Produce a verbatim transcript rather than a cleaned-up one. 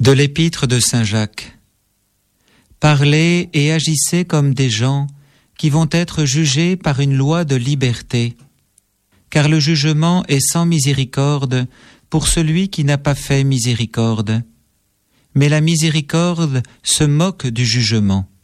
De l'épître de saint Jacques. Parlez et agissez comme des gens qui vont être jugés par une loi de liberté, car le jugement est sans miséricorde pour celui qui n'a pas fait miséricorde. Mais la miséricorde se moque du jugement.